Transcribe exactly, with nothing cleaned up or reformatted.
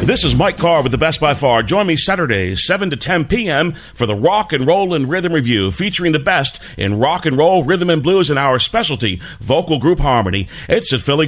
This is Mike Carr with the Best by Far. Join me Saturdays, seven to ten p.m. for the Rock and Roll and Rhythm Review, featuring the best in rock and roll, rhythm and blues, and our specialty, vocal group harmony. It's at Philly